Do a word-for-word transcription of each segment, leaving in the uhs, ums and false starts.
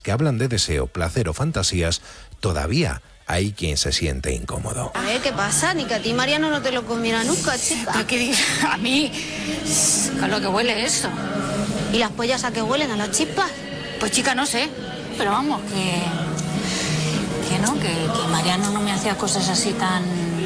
que hablan de deseo, placer o fantasías, todavía hay quien se siente incómodo. A ver, ¿qué pasa? Ni que a ti, Mariano, no te lo comiera nunca, chica. ¿A qué? A mí, a lo que huele eso. ¿Y las pollas a qué huelen? ¿A las chispas? Pues chica, no sé, pero vamos, que... Que no, que, que Mariano no me hacía cosas así tan...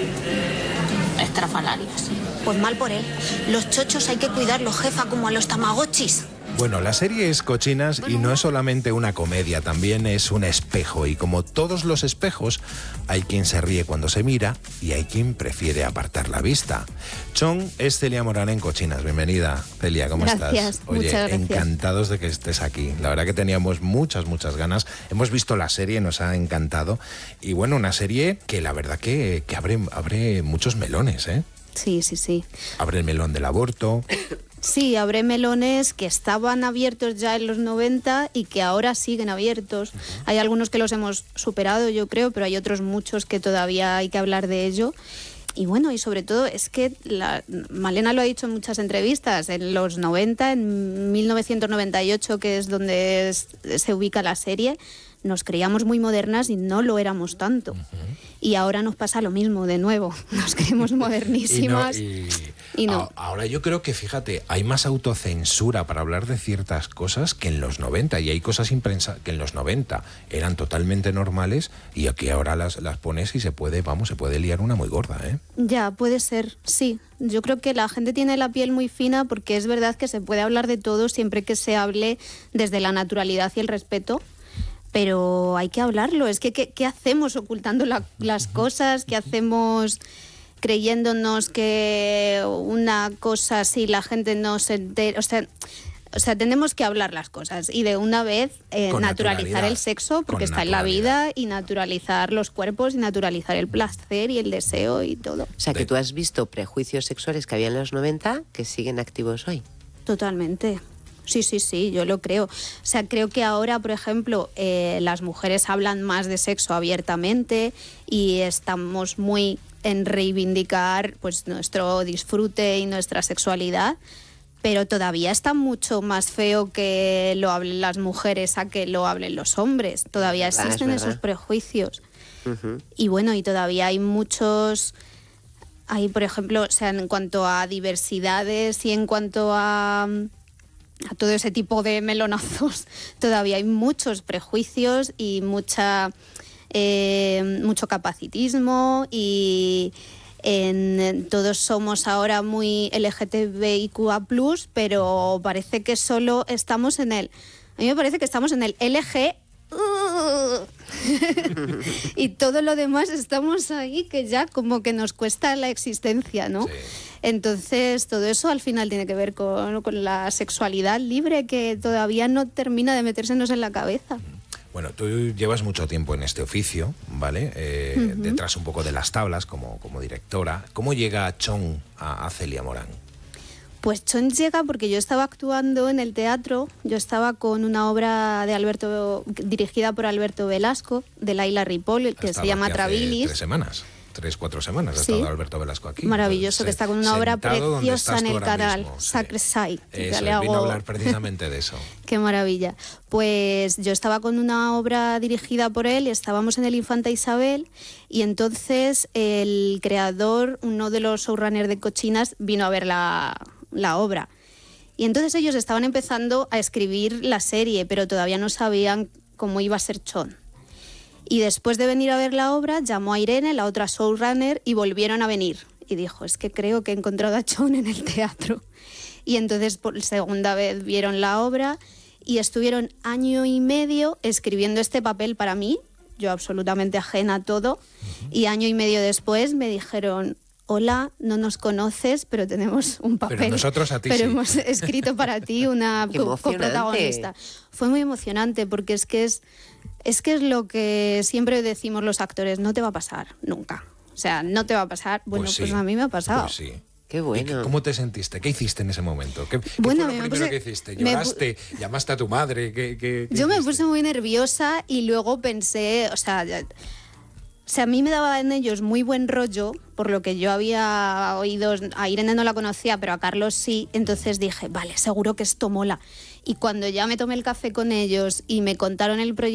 estrafalarias. Pues mal por él. Los chochos hay que cuidarlos, jefa, como a los tamagotchis. Bueno, la serie es Cochinas y no es solamente una comedia, también es un espejo. Y como todos los espejos, hay quien se ríe cuando se mira y hay quien prefiere apartar la vista. Chon es Celia Morán en Cochinas. Bienvenida, Celia, ¿cómo gracias, estás? Oye, muchas gracias. Encantados de que estés aquí. La verdad que teníamos muchas, muchas ganas. Hemos visto la serie, nos ha encantado. Y bueno, una serie que la verdad que, que abre, abre muchos melones, ¿eh? Sí, sí, sí. Abre el melón del aborto. Sí, abre melones que estaban abiertos ya en los noventa y que ahora siguen abiertos. Uh-huh. Hay algunos que los hemos superado, yo creo, pero hay otros muchos que todavía hay que hablar de ello. Y bueno, y sobre todo es que la, Malena lo ha dicho en muchas entrevistas, en los noventa, en mil novecientos noventa y ocho, que es donde es, se ubica la serie, nos creíamos muy modernas y no lo éramos tanto. Uh-huh. Y ahora nos pasa lo mismo de nuevo, nos creemos modernísimas. y no, y... Y no. Ahora yo creo que, fíjate, hay más autocensura para hablar de ciertas cosas que en los noventa, y hay cosas impensadas que en los noventa eran totalmente normales y aquí ahora las, las pones y se puede, vamos, se puede liar una muy gorda, ¿eh? Ya, puede ser, sí. Yo creo que la gente tiene la piel muy fina porque es verdad que se puede hablar de todo siempre que se hable desde la naturalidad y el respeto. Pero hay que hablarlo. Es que, ¿qué, qué hacemos ocultando la, las cosas? ¿Qué hacemos creyéndonos que una cosa así la gente no se entera? O sea, o sea, tenemos que hablar las cosas y de una vez eh, naturalizar el sexo, porque está en la vida, y naturalizar los cuerpos y naturalizar el placer y el deseo y todo. O sea, que tú has visto prejuicios sexuales que había en los noventa que siguen activos hoy. Totalmente. Sí, sí, sí, yo lo creo. O sea, creo que ahora, por ejemplo, eh, las mujeres hablan más de sexo abiertamente y estamos muy en reivindicar pues nuestro disfrute y nuestra sexualidad, pero todavía está mucho más feo que lo hablen las mujeres a que lo hablen los hombres. Todavía existen esos prejuicios. Uh-huh. Y bueno, y todavía hay muchos... Hay, por ejemplo, o sea, en cuanto a diversidades y en cuanto a... a todo ese tipo de melonazos, todavía hay muchos prejuicios y mucha eh, mucho capacitismo y en, en, todos somos ahora muy L G T B I Q A plus, pero parece que solo estamos en el... A mí me parece que estamos en el L G... Uh, y todo lo demás estamos ahí que ya como que nos cuesta la existencia, ¿no? Sí. Entonces todo eso al final tiene que ver con, con la sexualidad libre que todavía no termina de metérsenos en la cabeza. Bueno, tú llevas mucho tiempo en este oficio, ¿vale? Eh, uh-huh. Detrás un poco de las tablas como, como directora. ¿Cómo llega Chon a, a Celia Morán? Pues Chon llega porque yo estaba actuando en el teatro, yo estaba con una obra de Alberto dirigida por Alberto Velasco, de Laila Ripoll, que se llama Trabilis. Tres semanas, tres, cuatro semanas ha sí. estado Alberto Velasco aquí. Maravilloso, que está con una obra preciosa en el canal, Sacre Site. Eso, le hago... vino a hablar precisamente de eso. Qué maravilla. Pues yo estaba con una obra dirigida por él y estábamos en el Infanta Isabel y entonces el creador, uno de los showrunners de Cochinas, vino a ver la... la obra. Y entonces ellos estaban empezando a escribir la serie, pero todavía no sabían cómo iba a ser Chon. Y después de venir a ver la obra, llamó a Irene, la otra showrunner, y volvieron a venir. Y dijo, es que creo que he encontrado a Chon en el teatro. Y entonces por segunda vez vieron la obra y estuvieron año y medio escribiendo este papel para mí, yo absolutamente ajena a todo, y año y medio después me dijeron... Hola, no nos conoces, pero tenemos un papel. Pero nosotros a ti Pero sí. hemos escrito para ti una co- coprotagonista. Fue muy emocionante porque es que es, es que es lo que siempre decimos los actores, no te va a pasar nunca. O sea, no te va a pasar. Bueno, pues, sí, pues a mí me ha pasado. Pues sí. Qué bueno. ¿Cómo te sentiste? ¿Qué hiciste en ese momento? ¿Qué, bueno, ¿qué fue lo primero puse, que hiciste? ¿Lloraste? Me, ¿Llamaste a tu madre? ¿Qué, qué, qué yo hiciste? me puse muy nerviosa y luego pensé, o sea... O sea, a mí me daba en ellos muy buen rollo, por lo que yo había oído, a Irene no la conocía, pero a Carlos sí, entonces dije, vale, seguro que esto mola. Y cuando ya me tomé el café con ellos y me contaron el proyecto,